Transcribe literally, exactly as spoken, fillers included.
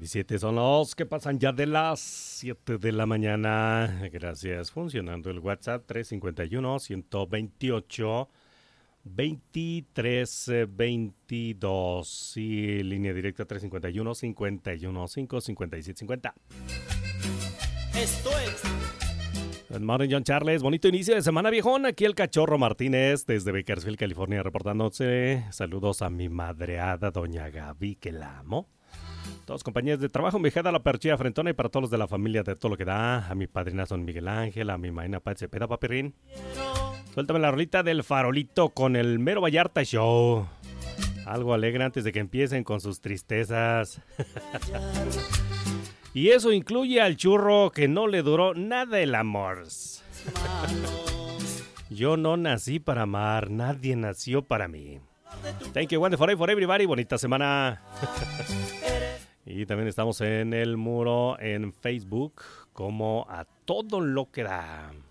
veintisiete son los que pasan ya de las siete de la mañana. Gracias. Funcionando el WhatsApp tres cinco uno, uno dos ocho, veintitrés veintidós y línea directa tres cinco uno, cinco uno cinco, cinco siete cinco cero. Esto es Good morning, John Charles. Bonito inicio de semana, viejón. Aquí el Cachorro Martínez desde Bakersfield, California, reportándose. Saludos a mi madreada, doña Gaby, que la amo. Todos compañeros de trabajo, mi jeda, la perchilla frentona y para todos los de la familia de todo lo que da. A mi padrina Don Miguel Ángel, a mi maina Pat Cepeda, papirín. Suéltame la rolita del farolito con el Mero Vallarta Show. Algo alegre antes de que empiecen con sus tristezas. Y eso incluye al churro que no le duró nada el amor. Yo no nací para amar, nadie nació para mí. Thank you, one for, for everybody. Bonita semana. Y también estamos en el muro en Facebook como A Todo Lo Que Da.